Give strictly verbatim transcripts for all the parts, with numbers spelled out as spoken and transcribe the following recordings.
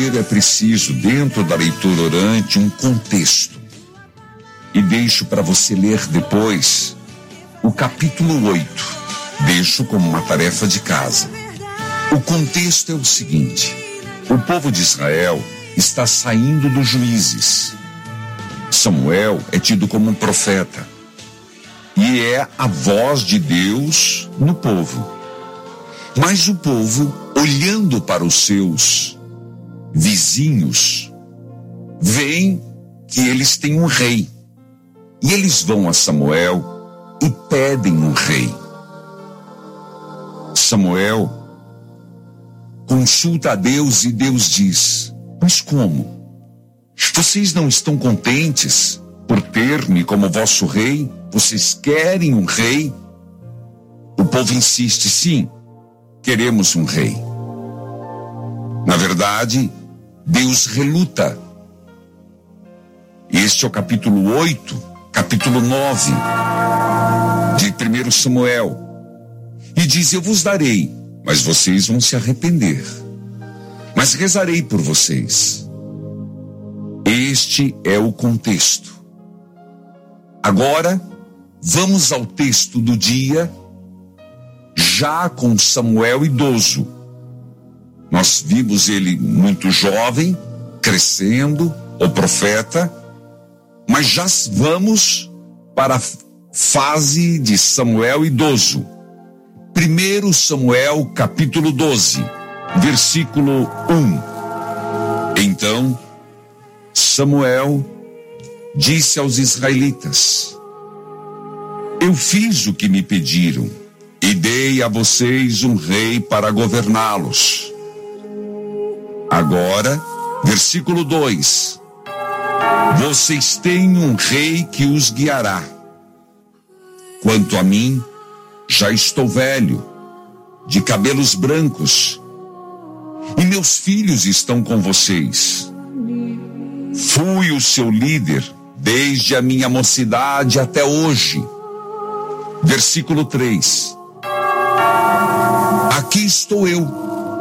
É preciso, dentro da leitura orante, um contexto. E deixo para você ler depois o capítulo oito. Deixo como uma tarefa de casa. O contexto é o seguinte: o povo de Israel está saindo dos juízes. Samuel é tido como um profeta e é a voz de Deus no povo. Mas o povo, olhando para os seus vizinhos, veem que eles têm um rei. E eles vão a Samuel e pedem um rei. Samuel consulta a Deus e Deus diz: mas como? Vocês não estão contentes por ter-me como vosso rei? Vocês querem um rei? O povo insiste: sim, queremos um rei. Na verdade, Deus reluta. Este é o capítulo oito, capítulo nove de primeiro Samuel. E diz: eu vos darei, mas vocês vão se arrepender. Mas rezarei por vocês. Este é o contexto. Agora, vamos ao texto do dia, já com Samuel idoso. Nós vimos ele muito jovem, crescendo, o profeta, mas já vamos para a fase de Samuel idoso. primeiro Samuel, capítulo doze, versículo um. Então, Samuel disse aos israelitas: eu fiz o que me pediram e dei a vocês um rei para governá-los. Agora, versículo dois. Vocês têm um rei que os guiará. Quanto a mim, já estou velho, de cabelos brancos, e meus filhos estão com vocês. Fui o seu líder desde a minha mocidade até hoje. Versículo três. Aqui estou eu.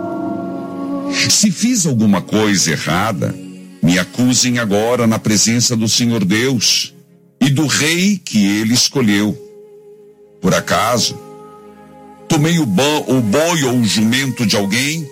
Se fiz alguma coisa errada, me acusem agora na presença do Senhor Deus e do rei que ele escolheu. Por acaso, tomei o, bo- o boi ou o jumento de alguém?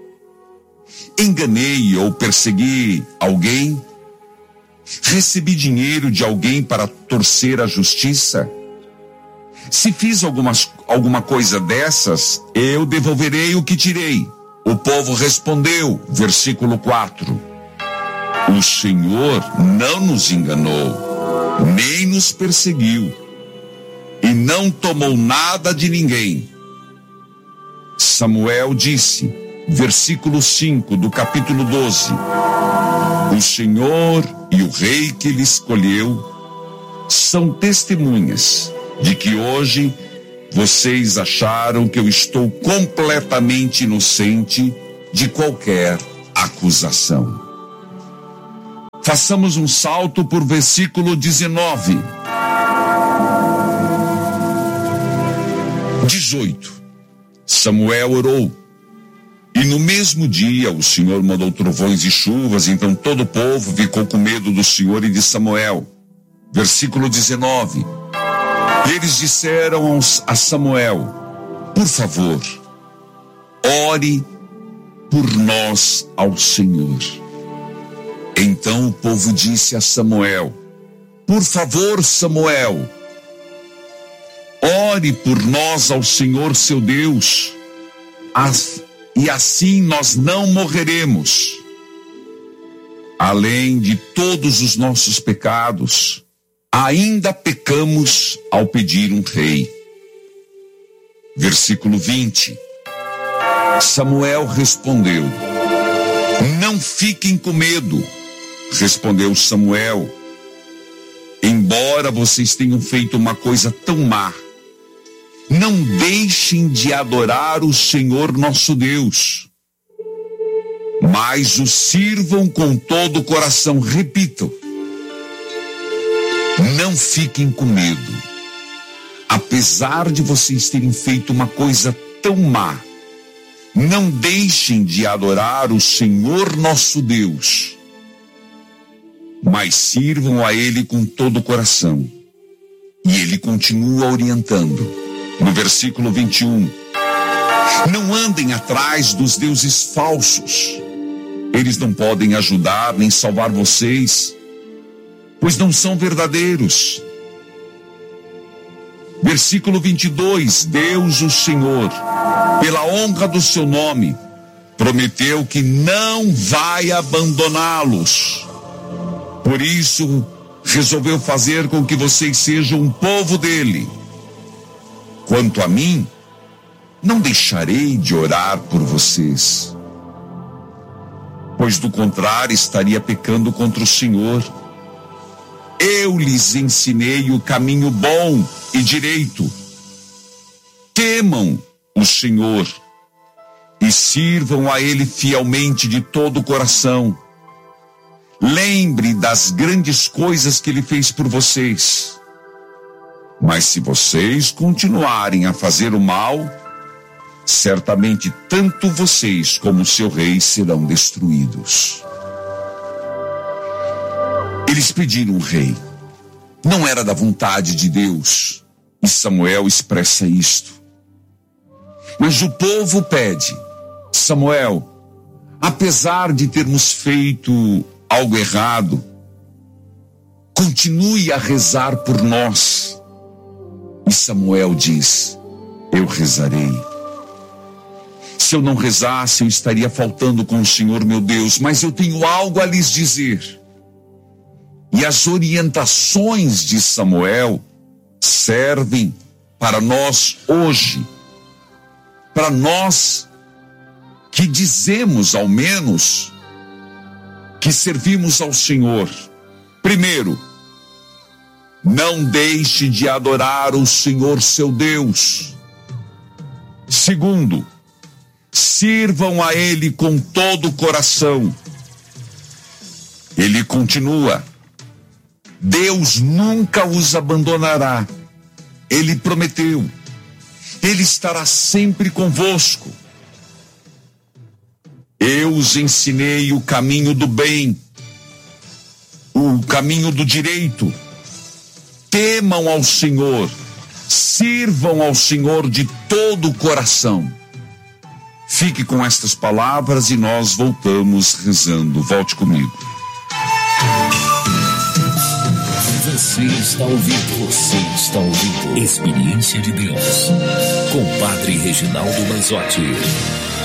Enganei ou persegui alguém? Recebi dinheiro de alguém para torcer a justiça? Se fiz algumas, alguma coisa dessas, eu devolverei o que tirei. O povo respondeu, versículo quatro. O Senhor não nos enganou, nem nos perseguiu, e não tomou nada de ninguém. Samuel disse, versículo cinco do capítulo doze. O Senhor e o rei que ele escolheu são testemunhas de que hoje vocês acharam que eu estou completamente inocente de qualquer acusação. Façamos um salto por versículo dezenove. dezoito. Samuel orou. E no mesmo dia o Senhor mandou trovões e chuvas, então todo o povo ficou com medo do Senhor e de Samuel. Versículo dezenove. Eles disseram a Samuel: por favor, ore por nós ao Senhor. Então o povo disse a Samuel: por favor, Samuel, ore por nós ao Senhor seu Deus, e assim nós não morreremos. Além de todos os nossos pecados, ainda pecamos ao pedir um rei. Versículo vinte. Samuel respondeu: não fiquem com medo. Respondeu Samuel: embora vocês tenham feito uma coisa tão má, não deixem de adorar o Senhor nosso Deus, mas o sirvam com todo o coração. Repito, não fiquem com medo. Apesar de vocês terem feito uma coisa tão má, Não deixem de adorar o Senhor nosso Deus, mas sirvam a Ele com todo o coração. E Ele continua orientando, no versículo vinte e um, não andem atrás dos deuses falsos. Eles não podem ajudar nem salvar vocês, pois não são verdadeiros. Versículo vinte e dois, Deus o Senhor, pela honra do seu nome, prometeu que não vai abandoná-los. Por isso, resolveu fazer com que vocês sejam um povo dele. Quanto a mim, não deixarei de orar por vocês, pois do contrário estaria pecando contra o Senhor. Eu lhes ensinei o caminho bom e direito. Temam o Senhor e sirvam a Ele fielmente de todo o coração. Lembre das grandes coisas que Ele fez por vocês. Mas se vocês continuarem a fazer o mal, certamente tanto vocês como o seu rei serão destruídos. Eles pediram um rei. Não era da vontade de Deus. E Samuel expressa isto. Mas o povo pede: Samuel, apesar de termos feito algo errado, continue a rezar por nós. E Samuel diz: eu rezarei. Se eu não rezasse, eu estaria faltando com o Senhor meu Deus, mas eu tenho algo a lhes dizer. E as orientações de Samuel servem para nós hoje, para nós que dizemos, ao menos, que servimos ao Senhor. Primeiro, não deixe de adorar o Senhor seu Deus. Segundo, sirvam a Ele com todo o coração. Ele continua: Deus nunca os abandonará. Ele prometeu. Ele estará sempre convosco. Eu os ensinei o caminho do bem, o caminho do direito. Temam ao Senhor, sirvam ao Senhor de todo o coração. Fique com estas palavras e nós voltamos rezando. Volte comigo. Você está ouvindo, você está ouvindo Experiência de Deus com Padre Reginaldo Manzotti.